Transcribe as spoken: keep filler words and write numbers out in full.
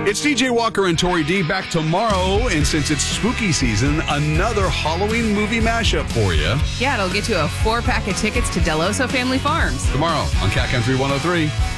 It's D J Walker and Tori D back tomorrow, and since it's spooky season, another Halloween movie mashup for you. Yeah, it'll get you a four-pack of tickets to Deloso Family Farms. Tomorrow on Cat Country one oh three.